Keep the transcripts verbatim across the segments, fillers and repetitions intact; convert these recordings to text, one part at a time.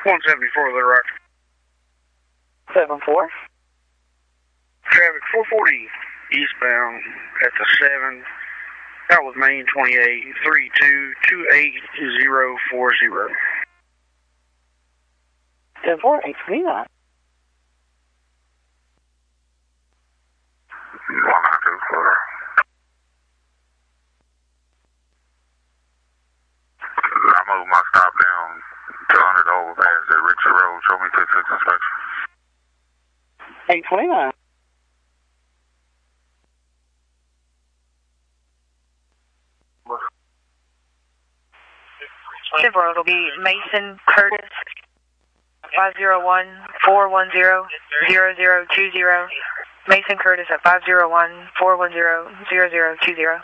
one seventy-four, the rock. seven four. Traffic four forty eastbound at the seven. Out with main twenty-eight three two two eight zero four zero. seven four eight twenty-nine. one two four. I moved my stop down to under the overpass at Richard Road. Show me six six inspection. eight twenty-nine. Chevrolet, it'll be Mason Curtis, five zero one, four one zero, zero zero two zero. Mason Curtis at five zero one, four one zero, zero zero two zero.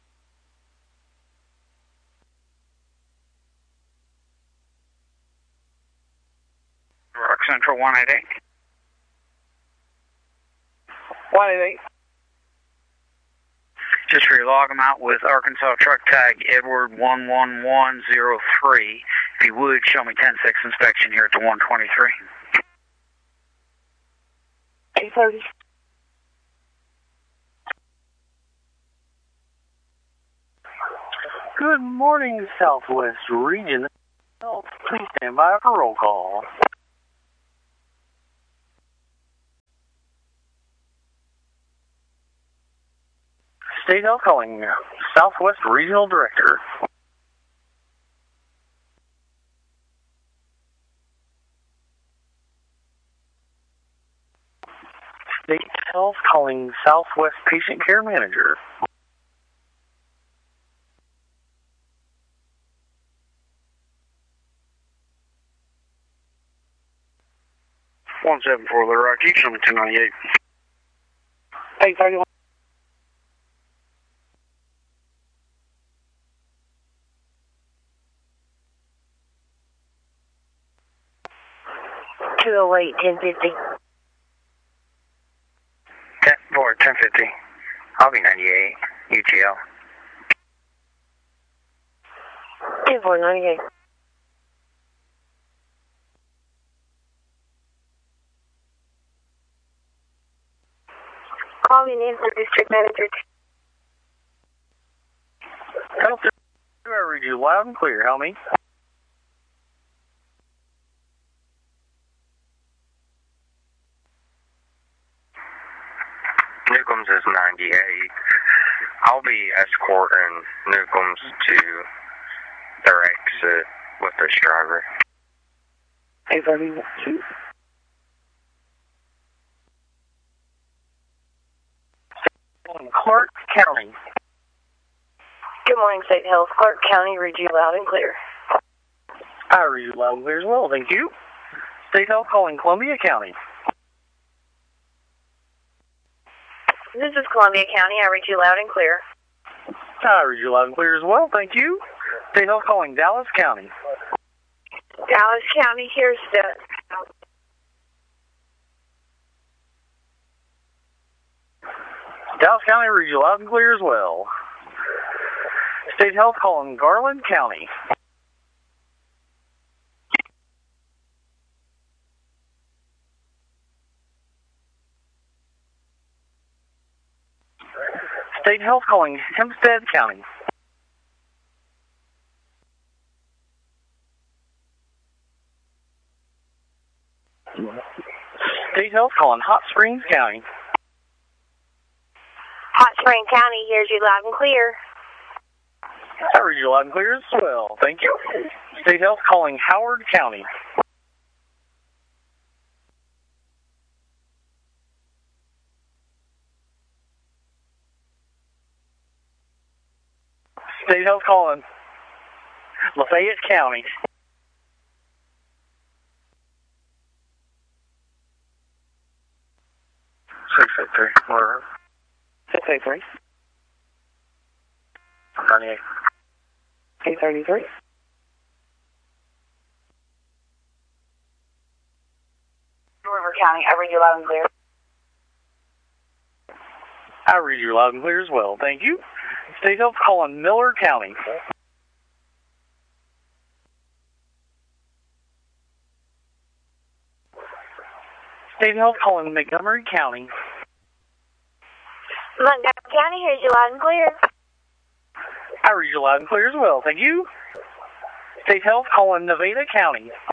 Rock Central one eight eight. one eight eight. Just relog them out with Arkansas truck tag Edward one one one zero three. If you would, show me ten six inspection here at the one twenty-three. eight thirty. Good morning, Southwest Region. Please stand by for roll call. State Health calling Southwest Regional Director. State Health calling Southwest Patient Care Manager. one seven four, the rock. You show me two ninety-eight. eight thirty-one. two oh eight, ten fifty. ten four, ten fifty. I'll be ninety-eight. U T L. ten four, ninety-eight. Calling in for District Manager. Health, I read you loud and clear. Help me. Newcombs is ninety-eight. I'll be escorting Newcombs to their exit with this driver. eight thirty-two. Clark County. Good morning, State Health. Clark County, read you loud and clear. I read you loud and clear as well. Thank you. State Health calling Columbia County. This is Columbia County. I read you loud and clear. I read you loud and clear as well. Thank you. State Health calling Dallas County. Dallas County, here's the... Dallas County, read you loud and clear as well. State Health calling Garland County. State Health calling Hempstead County. State Health calling Hot Springs County. Hot Spring County, here's you loud and clear. I read you loud and clear as well. Thank you. State Health calling Howard County. State Health calling Lafayette County. six eight three. Where? six eight three. ninety-eight. eight thirty-three. River County, I read you loud and clear. I read you loud and clear as well. Thank you. State Health calling Miller County. State Health calling Montgomery County. Montgomery County, here's you loud and clear. I read you loud and clear as well. Thank you. State Health calling Nevada County.